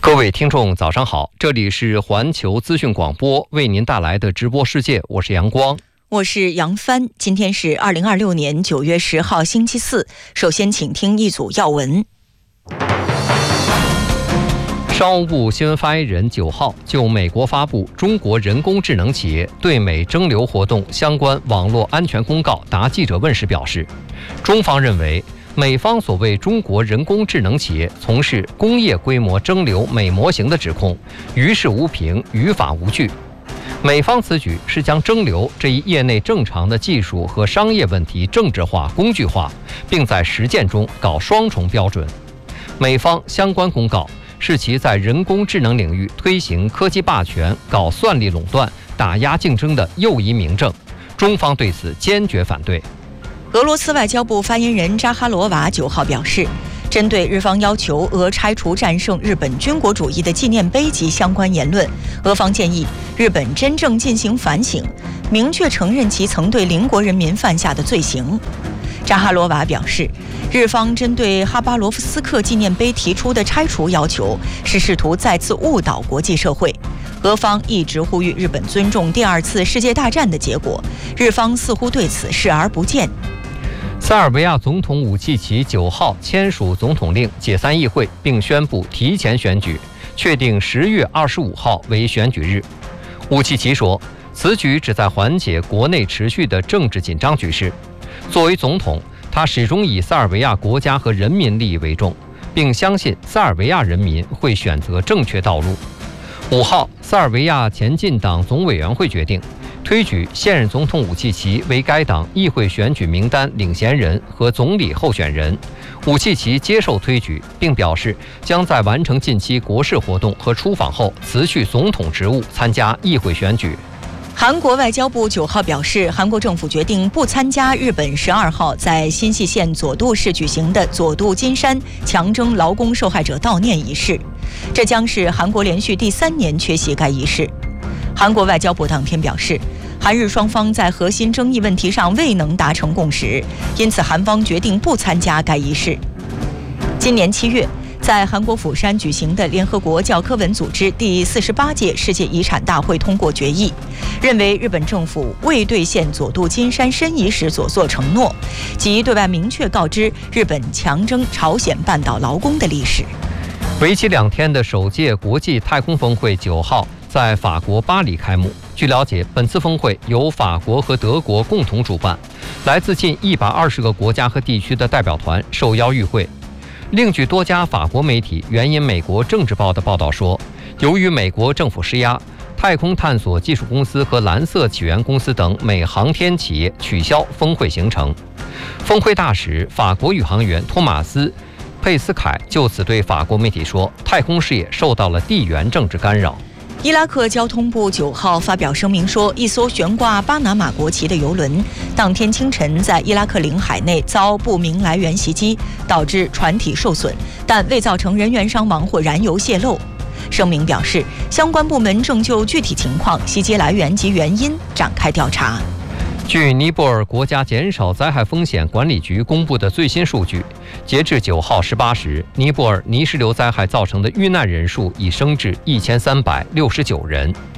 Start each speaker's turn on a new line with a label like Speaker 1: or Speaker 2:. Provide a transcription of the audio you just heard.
Speaker 1: 各位听众早上好，这里是环球资讯广播为您带来的直播世界，我是阳光，
Speaker 2: 我是杨帆。今天是2026年9月10号星期四，首先请听一组要闻。
Speaker 1: 商务部新闻发言人9号就美国发布中国人工智能企业对美征流活动相关网络安全公告答记者问时表示，中方认为美方所谓中国人工智能企业从事工业规模征流美模型的指控于事无凭，于法无据。美方此举是将征流这一业内正常的技术和商业问题政治化、工具化，并在实践中搞双重标准。美方相关公告是其在人工智能领域推行科技霸权、搞算力垄断、打压竞争的又一明证，中方对此坚决反对。
Speaker 2: 俄罗斯外交部发言人扎哈罗娃9号表示，针对日方要求俄拆除战胜日本军国主义的纪念碑及相关言论，俄方建议日本真正进行反省，明确承认其曾对邻国人民犯下的罪行。扎哈罗娃表示，日方针对哈巴罗夫斯克纪念碑提出的拆除要求是试图再次误导国际社会。俄方一直呼吁日本尊重第2次世界大战的结果，日方似乎对此视而不见。
Speaker 1: 塞尔维亚总统武契奇9号签署总统令解散议会，并宣布提前选举，确定10月25号为选举日。武契奇说，此举旨在缓解国内持续的政治紧张局势。作为总统，他始终以塞尔维亚国家和人民利益为重，并相信塞尔维亚人民会选择正确道路。5号，塞尔维亚前进党总委员会决定推举现任总统武契奇为该党议会选举名单领衔人和总理候选人。武契奇接受推举，并表示将在完成近期国事活动和出访后辞去总统职务，参加议会选举。
Speaker 2: 韩国外交部9号表示，韩国政府决定不参加日本12号在新舄县佐渡市举行的佐渡金山强征劳工受害者悼念仪式，这将是韩国连续第3年缺席该仪式。韩国外交部当天表示，韩日双方在核心争议问题上未能达成共识，因此韩方决定不参加该仪式。今年7月，在韩国釜山举行的联合国教科文组织第48届世界遗产大会通过决议，认为日本政府未兑现佐渡金山申遗时所作承诺，即对外明确告知日本强征朝鲜半岛劳工的历史。
Speaker 1: 为期2天的首届国际太空峰会9号在法国巴黎开幕。据了解，本次峰会由法国和德国共同主办，来自近120个国家和地区的代表团受邀与会。另据多家法国媒体援引美国政治报的报道说，由于美国政府施压，太空探索技术公司和蓝色起源公司等美航天企业取消峰会行程。峰会大使法国宇航员托马斯·佩斯凯就此对法国媒体说，太空事业受到了地缘政治干扰。
Speaker 2: 伊拉克交通部9号发表声明说，一艘悬挂巴拿马国旗的邮轮当天清晨在伊拉克领海内遭不明来源袭击，导致船体受损，但未造成人员伤亡或燃油泄漏。声明表示，相关部门正就具体情况、袭击来源及原因展开调查。
Speaker 1: 据尼泊尔国家减少灾害风险管理局公布的最新数据，截至9号18时，尼泊尔泥石流灾害造成的遇难人数已升至1369人。